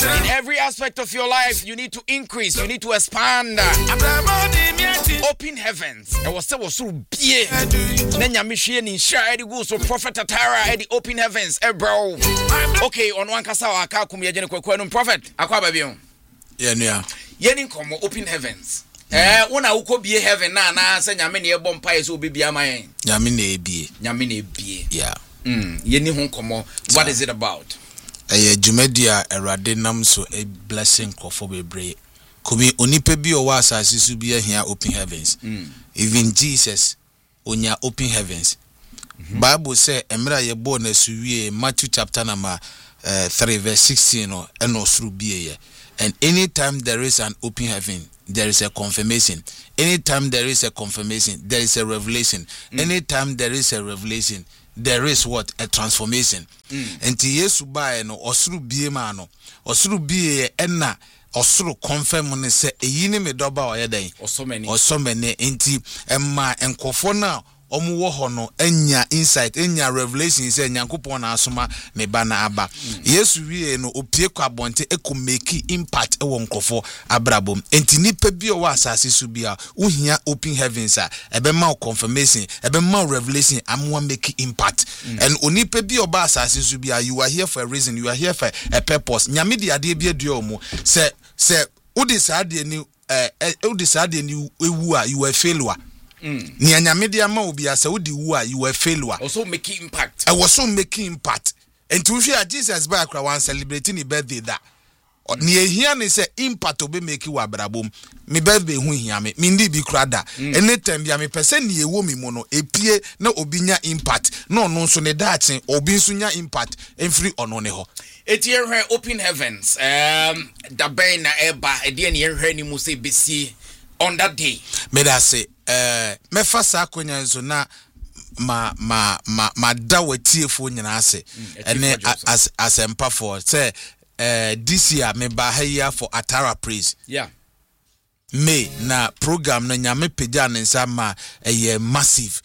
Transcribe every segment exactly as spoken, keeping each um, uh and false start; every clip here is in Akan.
In every aspect of your life, you need to increase, you need to expand. Open heavens. I was so so bie. Nenya mishie ni sha edi go so prophet Atara edi open heavens. Eh bro. Okay, on one kasa wa aka kum ye jene kwakwa no prophet. Akwa ba bion. Yeah, yeah. Yeni komo open heavens. Eh, una uko bie heaven na na se nyame ne ebom pae so obi bia man. Nyame na ebie. Nyame na ebie. Yeah. Mm, yeni ho komo. What is it about? Eh, Jumedia Erade nam so a blessing for bebre. Kumi onipe bi o wa asase su bi ahia open heavens. Mm. Even Jesus onya open heavens. Mm-hmm. Bible say emra ye bo na suwie Matthew chapter number uh, three verse sixteen no eno suru biye. And anytime there is an open heaven, there is a confirmation. Anytime there is a confirmation, there is a revelation. Mm. Anytime there is a revelation, there is what? A transformation. Mm. And ti Yesu bae no osuru biye ma no. Osuru biye enna osuru confirm ne se eyi ne me doba oyeden. Osomeni. Osomeni enti emma enkofo na omu wo ho no enya insight enya revelation say nyankopon na asoma ne ba na aba. Mm. Yesu wie no opie kwa bonte eko make impact e wo nkofo abrabom. Enti nipa bi o wa asase su bia uhia open heavens a ebe ma confirmation ebe ma revelation amwa make impact. Mm. And onipa bi o ba asase su bia you are here for a reason, you are here for a purpose. Nyame de ade bi adua omo se se udi sa ade ni eh udi sa ade ni ewu a you are failure. Mm. Ni anyamedia ma obi asa wodi wu a you were failure. Also making impact. I was so making impact. And to share Jesus back one celebrating his birthday that. Mm. Ni ehia ni say impact obi make wa brabom. Me birthday hu hia me. Me ndi bi krada. Mm. Anytime bia me person ni ewo mi mo no epie na obi nya impact. No no so ne datin obi nso nya impact enfri ono ne ho. Eti ehwe open heavens. Um da ben na eba e de ne ehwe ni mu say besi on that day. Me da say eh me fa sa akonya nso na ma ma ma ma da watiefo nyina ase ene as as empa for say eh this year me ba here for Atara Praise. Yeah. Me na program na nyame pagya nensa ma eh massive.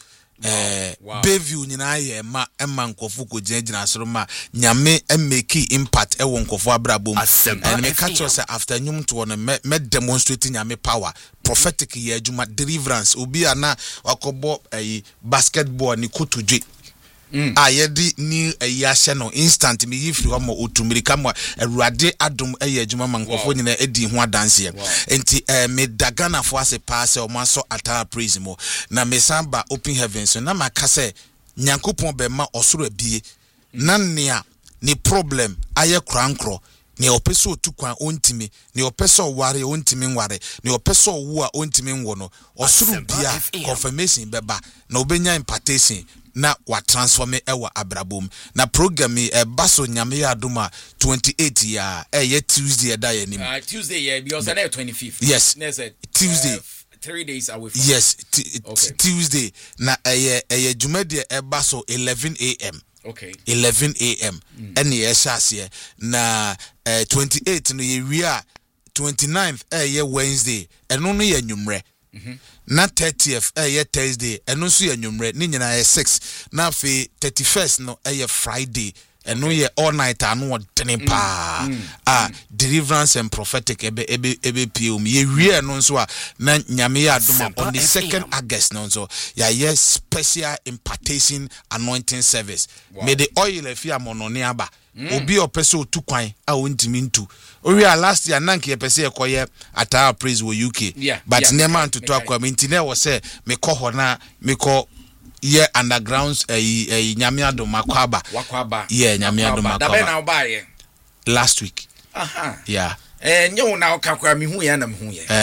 Eh wow. Bayview nyina ye ma emma nkofo ko gyina soro ma nyame e make impact e won nkofo abrabom and me catch us after nyum to no me, me demonstrate nyame power prophetic ye adwuma deliverance obi ana wakobo eh, basketball ni kotodwe. Mm. Ayedi ni ayashe no instant me yifri ho mo otumirika mo awurade adom aye adwuma mankofo nyina edi ho adanse enti eh, me dagana fo ase pass o maso Atara Praise mo na me samba open heavens na makase nyankopon be ma osoro abie na nea ni problem aye krankro ni opeso otukwan ontimi ni opeso ware ontimi nware ni opeso owu a ontimi nwo no osoro bia confirmation beba na obenya impartation na wa transform ewa abrabom na program e baso nyame ya adoma twenty-eight ya eh ye Tuesday da ya nim uh, Tuesday yeah because na twenty-fifth yes Tuesday uh, three days away from yes okay. Tuesday na eh eh jumade e baso eleven a m okay eleven a m ene ye shase na uh, twenty-eight no ye wia twenty-ninth eh ye Wednesday eno no ye nwumre. Mhm. Na thirtieth eh ye Thursday eno so ye nwumre ni nyina ye six na fe thirty-first no eh ye Friday eno ye all night anu odene pa ah deliverance and prophetic ebe ebe ebe pm ye wie no so a na nyame ya adoma on the second August no so ya ye special impartation anointing service. Wow. May the oil e fi amonone aba. Mm. Obi opese otukwan a ontimi ntu owi a last year nanke ye pese ekoye Atara Praise wo U K. Yeah, but yeah, nema yeah, ntutu akwa minti na wo se me kɔ hɔ na me kɔ ye undergrounds eh eh nyame adom akwaba wakwaba yeah nyame adom akwaba da be na oba ye last week aha yeah eh nyo na okakwa me hu ya na me hu ye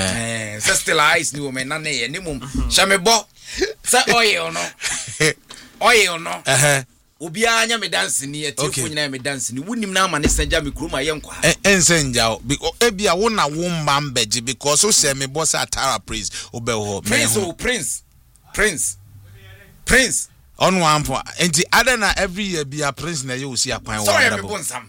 eh eh so still eyes ni wo me na na ye ni mum sha me bo say oil no oil no eh obi anya me dance ni etifo nyina me dance ni wunim na ama ne sanja me kroma ye nkwa eh ensenja e bia wo na wo mba mbeje because so say me boss Atara Praise obeho prince o prince prince prince on one point enti other na every year bia prince na ye osi akwan wo sorry me bonsam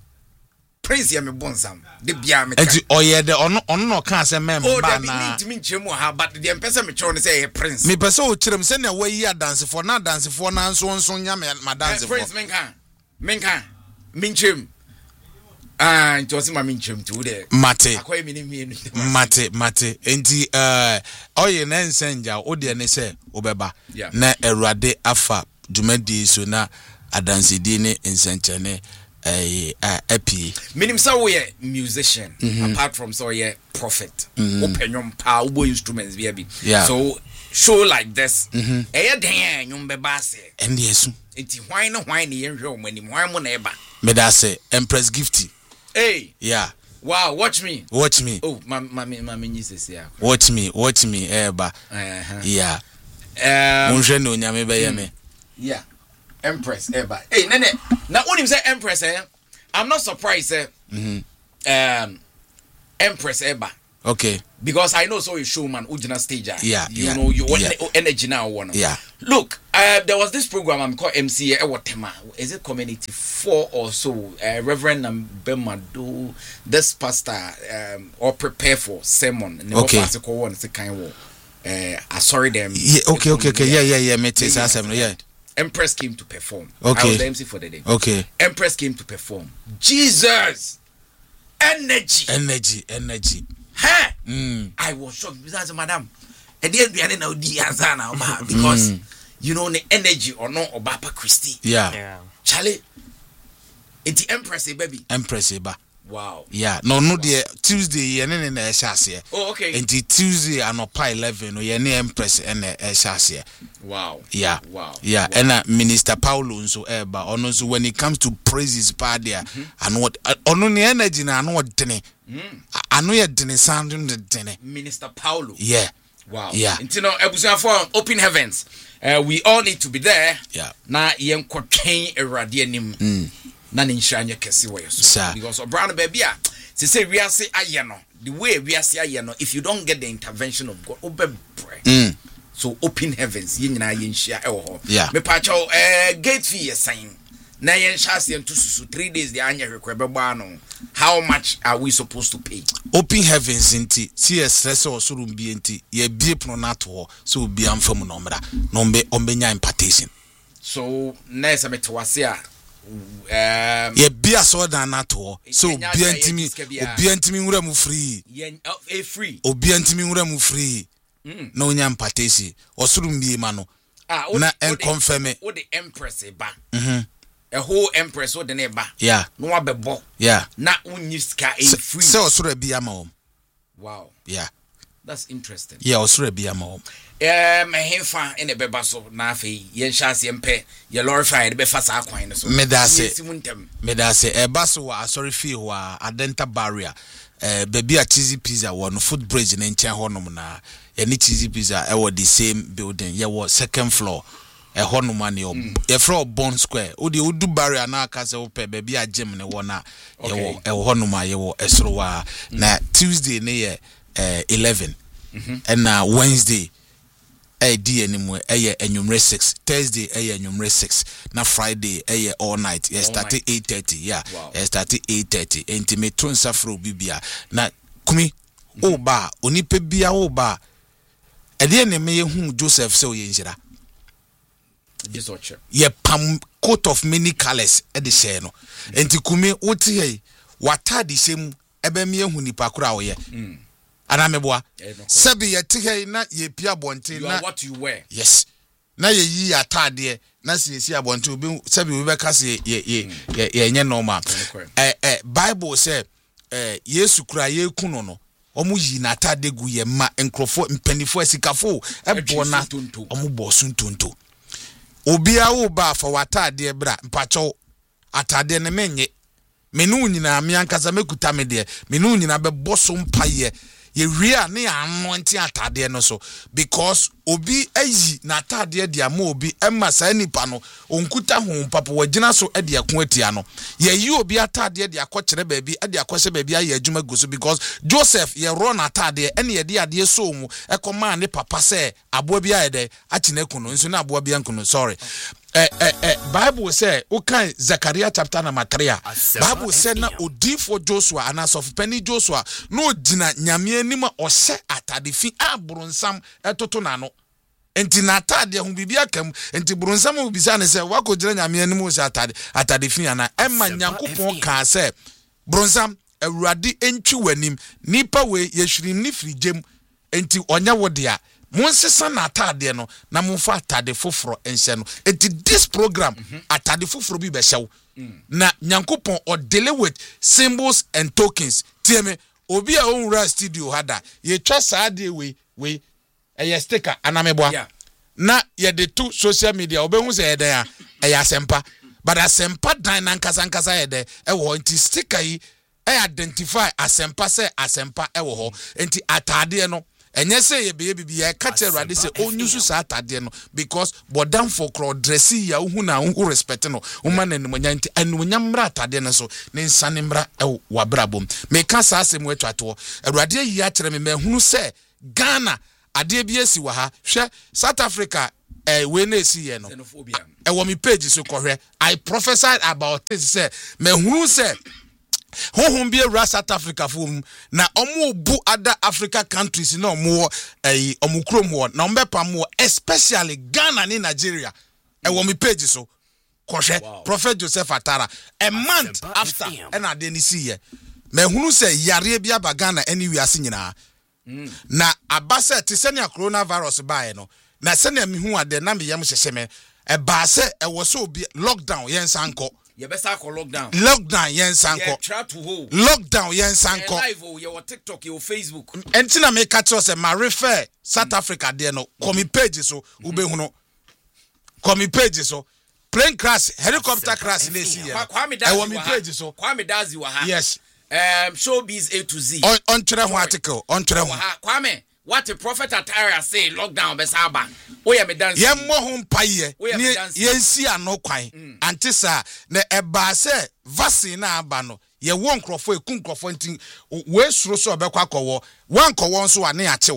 prince ye me bonsam de bia me enti oye de ono ono no kan se me mba na ntimi nchemu ha but de empesa me choro ne say prince me pese o chirem se na wa yi dance for na dance for na nso nso nya me ma dance for prince menka menka minchem Ah, it was my minchum to there. Mate. Akoy mini mi. Mate, mate. Enti uh oye na nsenja ode ne se obeba. Na Erade afa dwumadi so na adansedi ne nsenchene eh epi. Minim say we musician apart from so ye prophet. Openyom pa ubo instruments bi abi. So show like this. Eh den nyom beba se. Ende yesu. Enti hwan no hwan ne yenhwe o manim hwan mo na eba. Me da say Empress Gifty. Hey. Yeah. Wow, watch me. Watch me. Oh, my my my Jesus here. Watch me, watch me, eba. Uh-huh. Yeah. Um Unhwe no nyame be ye me. Yeah. Empress eba. Hey, nene. Now when him say Empress eh, I'm not surprised eh. Mm-hmm. Um Empress eba. Okay. Because I know so you showman ujina stage. Yeah, you yeah, know you want yeah. energy now one. Yeah. Look, uh, there was this program I'm called M C A Ewotema. Is it community four or so? Uh, Reverend Bemado, this pastor um or prepare for sermon. Okay. One is kind of uh I sorry them. Yeah, okay, okay, okay. Yeah, yeah, yeah. Me tell you yeah. Empress came to perform. Okay. I was the M C for the day. Okay. Empress came to perform. Jesus, energy, energy, energy. Huh? Mm. I was shocked because madam, and then we are now the answer now because mm. you know the energy or no or Bapa Christie. Yeah. Yeah. Charlie, it's the Empress, baby. Empress, ba. Wow. Yeah. No, no, the Tuesday, and then the chassis. Oh, okay. And the Tuesday, and no pie eleven, or any Empress and a chassis. Wow. Yeah. Wow. Yeah. Wow. And uh, Minister Paulo, so eba, on also when it comes to praises, part there, and what on the energy, and what dinner. I know you're dinner sounding the dinner. Minister Paulo. Yeah. Wow. Yeah. You know, episode four, Open Heavens. Uh, we all need to be there. Yeah. Na yen kwatwen erade anim. Na ne nhyanye kese wo yeso. Because Obrano baby a se say we are say aye no. The way we are say aye no, if you don't get the intervention of God, obebre. Mm. So Open Heavens, yen nyina yen hia e wo ho. Yeah. Me pa cho eh gate fee sign. Na yen chance yen to susu three days the anya hwekwe beba no. How much are we supposed to pay? Open Heavens inti C S S or surumbi inti ye bie pronato so be am from nomra nombe ombenya impartation. So nesa metwase a um ye bia so dan nato so obi antimi obi antimi nwura mu free ye e free obi antimi nwura mu free na onya impartation osurumbi ma no na en confirm o the Empress ba mhm a whole Empress o de ne ba yeah no abebo yeah na unyi ska e free so osura bia ma om. Wow, yeah, that's interesting. Yeah, osura bia ma om. Eh me hefa in the beba so na afi ye nhyase mpe ye glorify de be fa sa kwan no so me da se me da se e ba so wa sorry fee ho a adenta barrier eh baby a cheesy pizza one footbridge na nchen ho nom na ye ni cheesy pizza e wo the same building ye wo second floor e ho nom ani ye fro Bond Square o de udu barrier na aka se wo pe baby a gym ne wo na ye wo e ho nom a ye wo esro wa na Tuesday ne ye eh eleven and na Wednesday eh D anymore eh enyumre six, Thursday eh enyumre six, na Friday eh all night. Yeah, started eight thirty. Yeah, wow. Yeah, started eight thirty. Enti me tun safro bibia na kumi o ba onipa bia o ba e de ne me hu Joseph se o ye njira just watch ye pam coat of many colors e de share no enti kumi o ti he wata di sem ebe me hu nipa kura o ye ana meboa sebi ye tihei na ye pia bonte na what you wear. Yes, na ye yi atade na se si abonte obi sebi we be ka se ye ye ye nye normal eh eh Bible say eh Yesu kura ye kuno no omu yi na atade gu ye ma enkrofo mpanifo asikafo ebo na omu bo suntonto obi a wo ba fa watade bra mpacho atade ne menye menu nyina me ankasa mekuta me de menu nyina be boso mpaye ye ria ne anointing atade no so because obi ayi na atade de ama obi emma sa nipa no onkuta ho papa wagina so de akon atia no ye yi obi atade de akokere baabi de akose baabi aye adwuma goso because Joseph ye ro na atade ene ye de ade so mu ekoma ne papa se aboa bi aye de akina kuno nso na aboa bi ankuno sorry eh eh eh Bible say ukan Zechariah chapter number three Bible say na odi for Joshua and as of penny Joshua no dina nyame anim o se atade fi abronsam etoto na no enti na atade ho bibia kam enti bronsam obisa ne se wakogira nyame anim o se atade atade fi ana emma nyankopon ka se Bronzam awurade entwi wanim nipa we yehwirim ni firijem enti onya wodea Monsisa na atade no na monfa atade foforo enhye no enti this program mm -hmm. atade foforo bi be hyew mm. na Nyankopon o deal with symbols and tokens tieme obi a onwura studio hada ye twa saade we we eye sticker anameboa yeah. na ye de to social media obehu se eden a eye asempa but asempa dan na nkasa nkasa ede e wo enti sticker yi e identify asempa se asempa e wo ho enti atade no enye se ye be bibi ya kache rade se onyusu sa atade no because bodam for crowd dressy ya hu na hu respect no uma na nimunya nti anunya mra atade no so ne nsane mra e wabrabom me ka sa asem watwato awurade yi a kire me mahunu se Ghana ade bi esi wa ha hwe South Africa eh we na esi ye no e wo mi page so kohwe I prophesied about this say mahunu se Honhom bi ewura South Africa fom na omo bu other Africa countries na omo eh omo krom ho na ombepa mo especially Ghana ni Nigeria e wo mi page so kohwe Prophet Joseph Atara a month after and ade ni si ye mahunu se yare bia ba Ghana anywhere ase nyina na abase te se ne coronavirus bae no na se ne mehu ade na me yam hyehye e ba se e wo so obi lockdown yen sanko ye besa ko lockdown lockdown yen sanko try to hold lockdown yen sanko live ye wo TikTok ye Facebook entina me ka tell say ma refer South Africa there no come page so ube no come page so plane crash helicopter crash na see here e wo me page so Kwame Dazi wa ha yes um showbiz A to Z on on tire ho article on tire ho Kwame what the Prophet Atara say lockdown be saba o ye me dance ye mo ho mpaye ni ye nsi ano kwan antisa na eba se vaccine na aba no ye won krofo ekun krofo ntin we suro so obekwa akowo wan kowo nso ane achew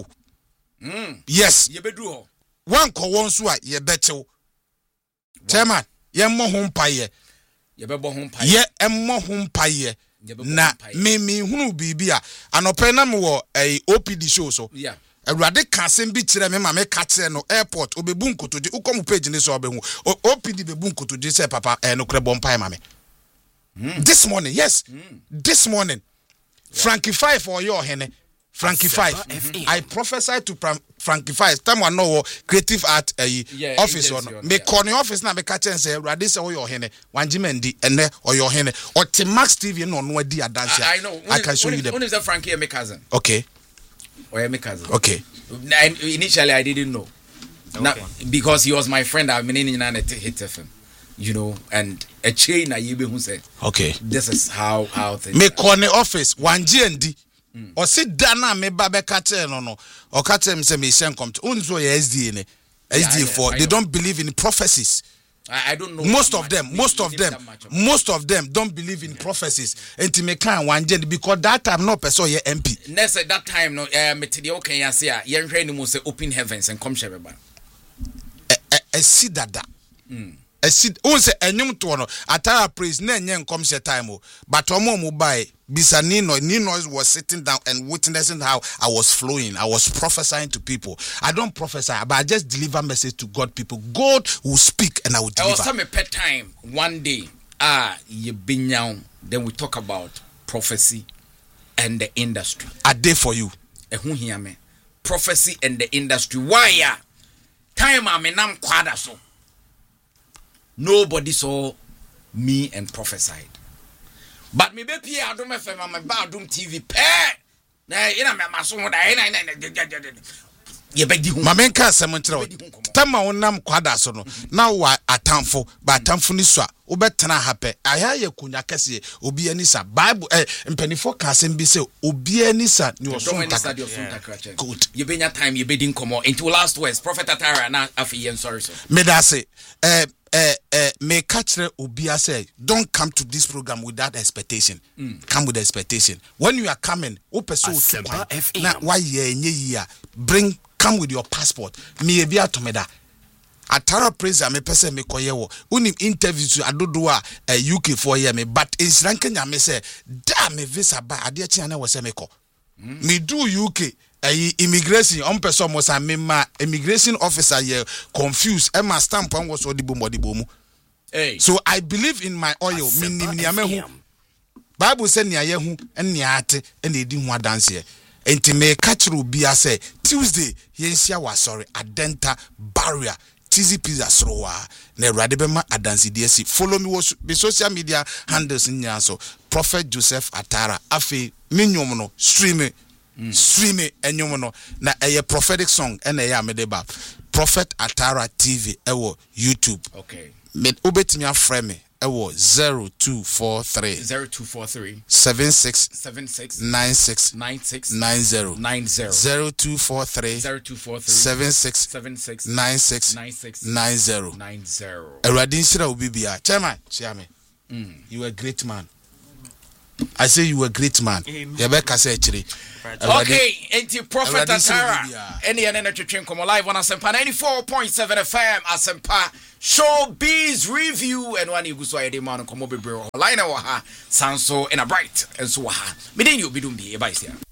mm yes ye bedu ho wan kowo nso a ye bechew chairman ye mo ho mpaye ye bebo ho mpaye ye emmo ho mpaye na me me hunu bibia anope na me wo eh, O P D show so yeah awurade ka sem bi kire me ma me ka kire no airport obebu nkotoje ukom page ni so obehu O P D bebu nkotoje say papa eh, no kre bompai ma me mm. this morning yes mm. this morning yeah. Frankie Five for your hene Frankie Five mm-hmm. I prophesy to Frankie Five time one no creative art uh, yeah, office on me yeah. Corner office na me ka chen say awurade say your hene wanjimendi ene or your hene or T-Max T V no no adi adanse I know I can show you the one is a Frankie my cousin okay or my cousin okay and initially I didn't know okay. Now, because he was my friend I've been in an hit F M you know and a chain I you who said okay this is how how things me corner office wanji Mm. Or sit down na me babe kate no no or kate me say me send come to unzo ye S D A ne S D A for they don't believe in prophecies. I, I don't know most of them they, most of them most of them don't believe in yeah. prophecies enti me kan wanje because that time no person ye M P next at that time no uh, me tede o kan ya say a ye hwe ni mo say open heavens and come shebe ba e e see dada mm I see on say enyum to no Atara praise na enye nkom she time o but omo mo buy bisa Nino Nino was sitting down and witnessing how I was flowing I was prophesying to people I don't prophesy but I just deliver message to God people God will speak and I will deliver. I was some pet time one day ah ye binyaw then we talk about prophecy and the industry a day for you e hu hia me prophecy and the industry why ya time am nam kwada so nobody saw me and prophesied. But me be pie Adom F M and Adom T V pe. Na ina me maso ho da ina ina ye bedi hu. Ma menka semontre. Tama wonam kwada so no. Na wa atamfo, ba atamfo ni so a obetena hape. Aya ye kunya kese obi ani sa Bible eh mpanifo ka asem bi se obi ani sa ni osun takra. Good. Ye benya time ye bedi nkomo into last words Prophet Atara na afi yen sorry so. Me da say eh Uh, uh, may catch Obia say, don't come to this program without expectation. Mm. Come with expectation. When you are coming, na why ye bring come with your passport. Me be atomeda. Atara praise me person me koyewo. Unim interviews adodoa uh, U K for year me, but in Sri Lanka me say, da me visa ba adia chiana was me ko. Me do U K. Uh, immigration on person was a member immigration officer here confused and my stamp on was odibo modibo mu. Hey. So I believe in my oil. Bible said nia yehu enia ate ena edi ho adanse enti me catch ru bia say Tuesday yensia wa sorry Adenta barrier Tizi Pizza srowa na Awurade bema adanse die si. Follow me was be social media handles nya so Prophet Joseph Atara afi minwom no stream mm. stream enyom no na eye prophetic song ena eye amedeba Prophet Atara T V ewo YouTube. Okay. Me obetimi afre me ewo zero two four three zero two four three seven six seven six nine six nine six nine zero nine zero zero two four three zero two four three seven six seven six nine six nine six nine zero nine zero. Awurade nsira obi bia. Chairman, Chiame. Mm. You are a great man. I say you were a great man. Yebeka say chiri. Okay, enti Prophet Atara. Any and energy twin live on Asempa ninety-four point seven F M Asempa Showbiz Review and one you go so ede man komo bebre line wa ha sanso in a bright and so ha. Me den you be dum bi e ba isia.